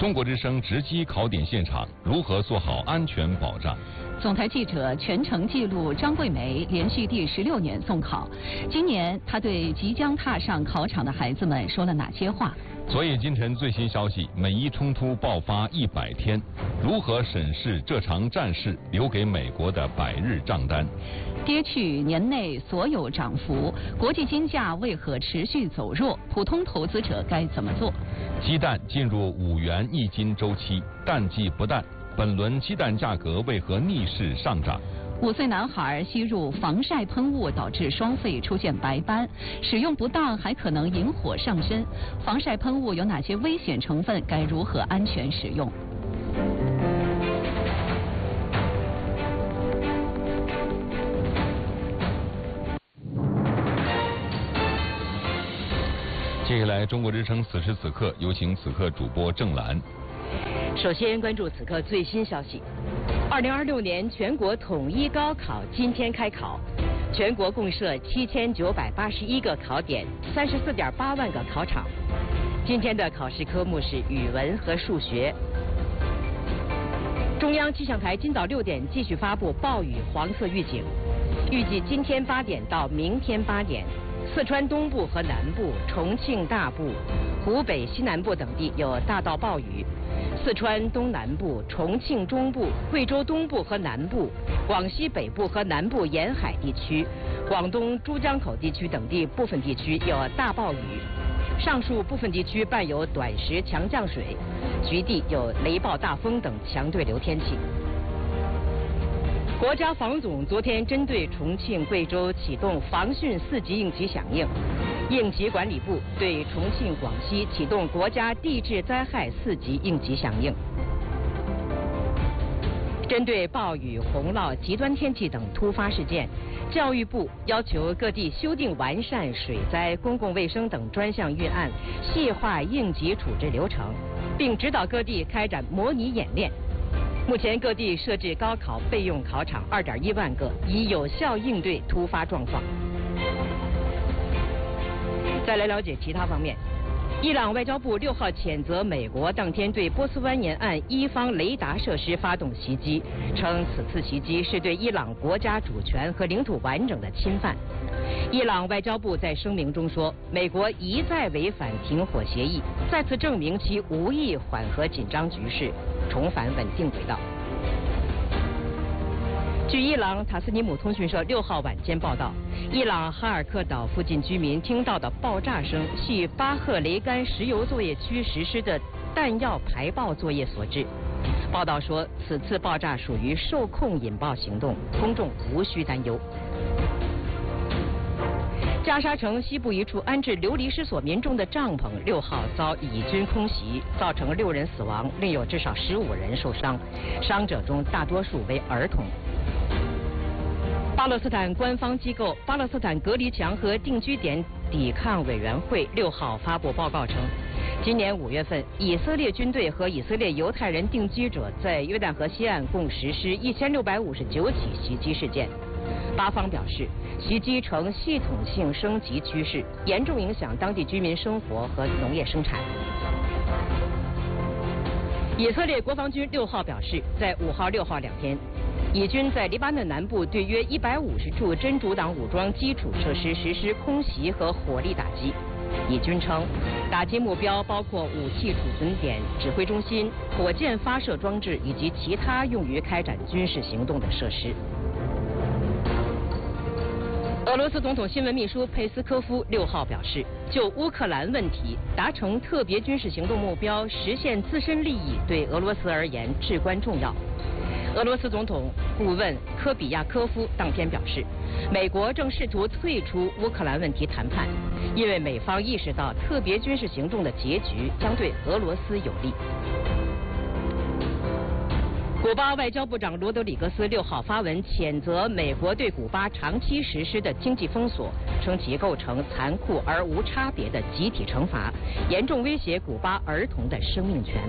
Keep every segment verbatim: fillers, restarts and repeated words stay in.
中国之声直击考点现场，如何做好安全保障？ 总台记者全程记录张桂梅连续第十六年送考，今年她对即将踏上考场的孩子们说了哪些话？ 昨夜今晨最新消息，美伊冲突爆发一百天，如何审视这场战事留给美国的百日账单？ 跌去年内所有涨幅，国际金价为何持续走弱？普通投资者该怎么做？ 鸡蛋进入五元一斤周期，淡季不淡，本轮鸡蛋价格为何逆势上涨？ 五岁男孩吸入防晒喷雾导致双肺出现白斑，使用不当还可能引火上身。防晒喷雾有哪些危险成分？该如何安全使用？ 接下来，中国之声此时此刻有请此刻主播郑兰。 首先关注此刻最新消息。二零二六年全国统一高考今天开考，全国共设七千九百八十一个考点，三十四点八万个考场。今天的考试科目是语文和数学。中央气象台今早六点继续发布暴雨黄色预警，预计今天八点到明天八点，四川东部和南部、重庆大部、湖北西南部等地有大到暴雨。四川东南部、重庆中部、贵州东部和南部、广西北部和南部沿海地区、广东珠江口地区等地部分地区有大暴雨，上述部分地区伴有短时强降水，局地有雷暴大风等强对流天气。国家防总昨天针对重庆、贵州启动防汛四级应急响应，应急管理部对重庆、广西启动国家地质灾害四级应急响应。针对暴雨、洪涝、极端天气等突发事件，教育部要求各地修订完善水灾、公共卫生等专项预案，细化应急处置流程，并指导各地开展模拟演练。目前各地设置高考备用考场二点一万个，以有效应对突发状况。再来了解其他方面，伊朗外交部六号谴责美国当天对波斯湾沿岸伊方雷达设施发动袭击，称此次袭击是对伊朗国家主权和领土完整的侵犯。伊朗外交部在声明中说，美国一再违反停火协议，再次证明其无意缓和紧张局势，重返稳定轨道。据伊朗塔斯尼姆通讯社六号晚间报道，伊朗哈尔克岛附近居民听到的爆炸声系巴赫雷干石油作业区实施的弹药排爆作业所致。报道说，此次爆炸属于受控引爆行动，公众无需担忧。加沙城西部一处安置流离失所民众的帐篷六号遭以军空袭，造成六人死亡，另有至少十五人受伤，伤者中大多数为儿童。巴勒斯坦官方机构巴勒斯坦隔离墙和定居点抵抗委员会六号发布报告称，今年五月份，以色列军队和以色列犹太人定居者在约旦河西岸共实施一千六百五十九起袭击事件。巴方表示，袭击呈系统性升级趋势，严重影响当地居民生活和农业生产。以色列国防军六号表示，在五号、六号两天，以军在黎巴嫩南部对约一百五十处真主党武装基础设施实施空袭和火力打击。以军称，打击目标包括武器储存点、指挥中心、火箭发射装置以及其他用于开展军事行动的设施。俄罗斯总统新闻秘书佩斯科夫六号表示，就乌克兰问题达成特别军事行动目标，实现自身利益对俄罗斯而言至关重要。俄罗斯总统顾问科比亚科夫当天表示，美国正试图退出乌克兰问题谈判，因为美方意识到特别军事行动的结局将对俄罗斯有利。古巴外交部长罗德里格斯六号发文谴责美国对古巴长期实施的经济封锁，称其构成残酷而无差别的集体惩罚，严重威胁古巴儿童的生命权。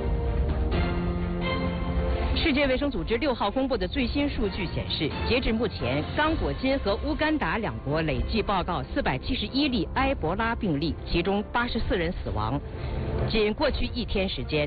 世界卫生组织六号公布的最新数据显示，截至目前，刚果金和乌干达两国累计报告四百七十一例埃博拉病例，其中八十四人死亡。仅过去一天时间，